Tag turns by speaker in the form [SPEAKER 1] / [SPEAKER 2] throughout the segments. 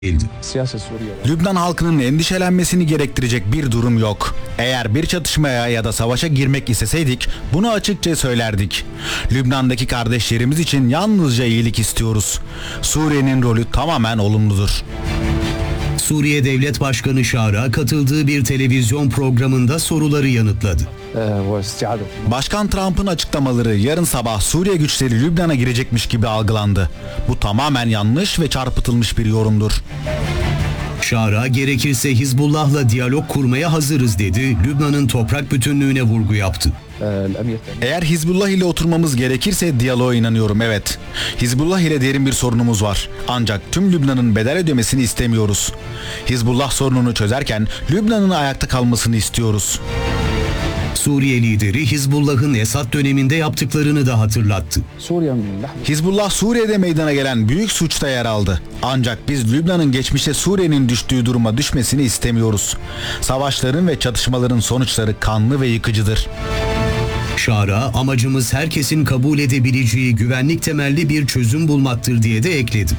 [SPEAKER 1] değildi. Lübnan halkının endişelenmesini gerektirecek bir durum yok. Eğer bir çatışmaya ya da savaşa girmek isteseydik bunu açıkça söylerdik. Lübnan'daki kardeşlerimiz için yalnızca iyilik istiyoruz. Suriye'nin rolü tamamen olumludur.
[SPEAKER 2] Suriye Devlet Başkanı Şara katıldığı bir televizyon programında soruları yanıtladı.
[SPEAKER 1] Başkan Trump'ın açıklamaları yarın sabah Suriye güçleri Lübnan'a girecekmiş gibi algılandı. Bu tamamen yanlış ve çarpıtılmış bir yorumdur.
[SPEAKER 2] Şara gerekirse Hizbullah'la diyalog kurmaya hazırız dedi. Lübnan'ın toprak bütünlüğüne vurgu yaptı.
[SPEAKER 1] Eğer Hizbullah ile oturmamız gerekirse diyaloğa inanıyorum, evet. Hizbullah ile derin bir sorunumuz var. Ancak tüm Lübnan'ın bedel ödemesini istemiyoruz. Hizbullah sorununu çözerken Lübnan'ın ayakta kalmasını istiyoruz.
[SPEAKER 2] Suriye lideri Hizbullah'ın Esad döneminde yaptıklarını da hatırlattı.
[SPEAKER 1] Hizbullah Suriye'de meydana gelen büyük suçta yer aldı. Ancak biz Lübnan'ın geçmişte Suriye'nin düştüğü duruma düşmesini istemiyoruz. Savaşların ve çatışmaların sonuçları kanlı ve yıkıcıdır.
[SPEAKER 2] Şara, amacımız herkesin kabul edebileceği güvenlik temelli bir çözüm bulmaktır diye de ekledi.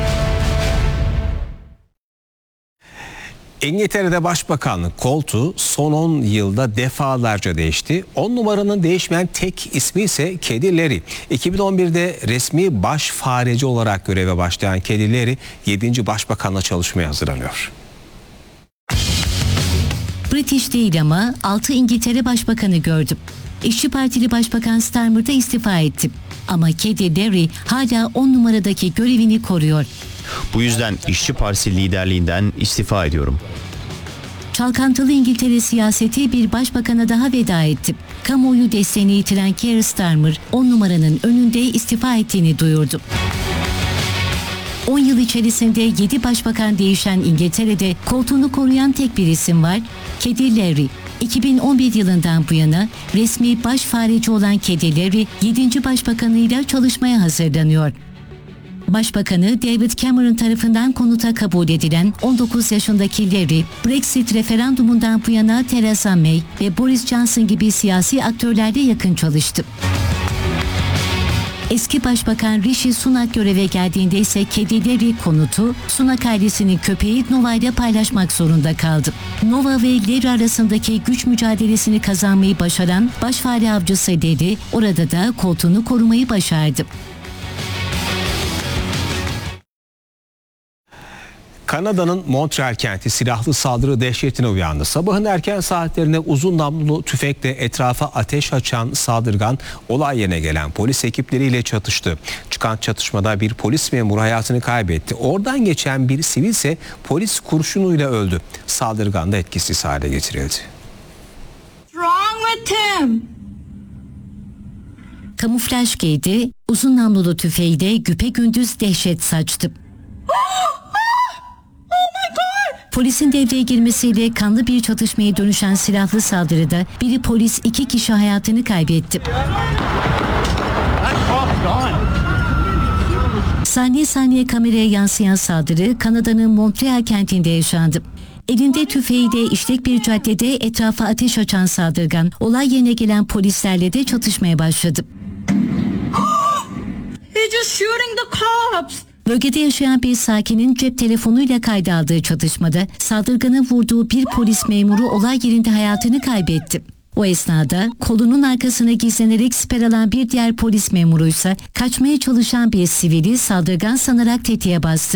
[SPEAKER 3] İngiltere'de başbakanlık koltuğu son 10 yılda defalarca değişti. 10 numaranın değişmeyen tek ismi ise Kedi Larry. 2011'de resmi baş fareci olarak göreve başlayan Kedi Larry 7. başbakanla çalışmaya hazırlanıyor.
[SPEAKER 4] British değil ama 6 İngiltere Başbakanı gördüm. İşçi Partili Başbakan Starmer da istifa etti. Ama Kedi Larry hala 10 numaradaki görevini koruyor.
[SPEAKER 5] Bu yüzden İşçi Partisi liderliğinden istifa ediyorum.
[SPEAKER 4] Çalkantılı İngiltere siyaseti bir başbakana daha veda etti. Kamuoyu desteğini yitiren Keir Starmer 10 numaranın önünde istifa ettiğini duyurdu. 10 yıl içerisinde 7 başbakan değişen İngiltere'de koltuğunu koruyan tek bir isim var. Kedi Larry. 2011 yılından bu yana resmi baş fareci olan Kedi Larry 7. başbakanıyla çalışmaya hazırlanıyor. Başbakanı David Cameron tarafından konuta kabul edilen 19 yaşındaki Larry, Brexit referandumundan bu yana Theresa May ve Boris Johnson gibi siyasi aktörlerle yakın çalıştı. Eski Başbakan Rishi Sunak göreve geldiğinde ise Kedi Larry konutu Sunak ailesinin köpeği Nova ile paylaşmak zorunda kaldı. Nova ve Larry arasındaki güç mücadelesini kazanmayı başaran başfare avcısı Larry orada da koltuğunu korumayı başardı.
[SPEAKER 3] Kanada'nın Montreal kenti silahlı saldırı dehşetine uyandı. Sabahın erken saatlerinde uzun namlulu tüfekle etrafa ateş açan saldırgan olay yerine gelen polis ekipleriyle çatıştı. Çıkan çatışmada bir polis memuru hayatını kaybetti. Oradan geçen bir sivil ise polis kurşunuyla öldü. Saldırgan da etkisiz hale getirildi.
[SPEAKER 4] Kamuflaj giydi, uzun namlulu tüfeğiyle güpegündüz dehşet saçtı. Polisin devreye girmesiyle kanlı bir çatışmaya dönüşen silahlı saldırıda biri polis 2 kişi hayatını kaybetti. Saniye saniye kameraya yansıyan saldırı Kanada'nın Montreal kentinde yaşandı. Elinde tüfeğiyle işlek bir caddede etrafa ateş açan saldırgan olay yerine gelen polislerle de çatışmaya başladı. Bölgede yaşayan bir sakinin cep telefonuyla kayda aldığı çatışmada saldırganı vurduğu bir polis memuru olay yerinde hayatını kaybetti. O esnada kolunun arkasına gizlenerek siper alan bir diğer polis memuruysa kaçmaya çalışan bir sivili saldırgan sanarak tetiğe bastı.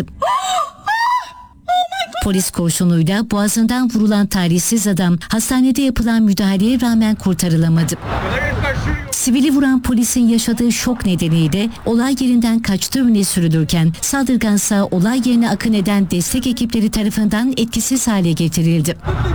[SPEAKER 4] Polis kurşunuyla boğazından vurulan talihsiz adam hastanede yapılan müdahaleye rağmen kurtarılamadı. Sivili vuran polisin yaşadığı şok nedeniyle olay yerinden kaçtığı öne sürülürken saldırgansa olay yerine akın eden destek ekipleri tarafından etkisiz hale getirildi.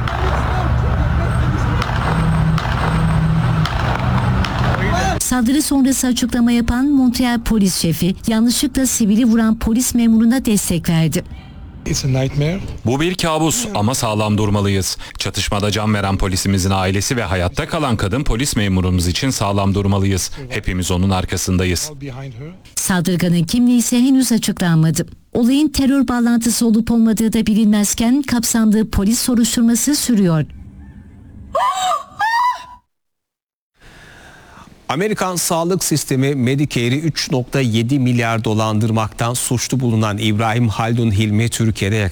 [SPEAKER 4] Saldırı sonrası açıklama yapan Montreal polis şefi yanlışlıkla sivili vuran polis memuruna destek verdi.
[SPEAKER 6] Bu bir kabus ama sağlam durmalıyız. Çatışmada can veren polisimizin ailesi ve hayatta kalan kadın polis memurumuz için sağlam durmalıyız. Hepimiz onun arkasındayız.
[SPEAKER 4] Saldırganın kimliği ise henüz açıklanmadı. Olayın terör bağlantısı olup olmadığı da bilinmezken kapsamlı polis soruşturması sürüyor.
[SPEAKER 3] Amerikan sağlık sistemi Medicare'i 3,7 milyar dolandırmaktan suçlu bulunan İbrahim Haldun Hilmi Türkiye'de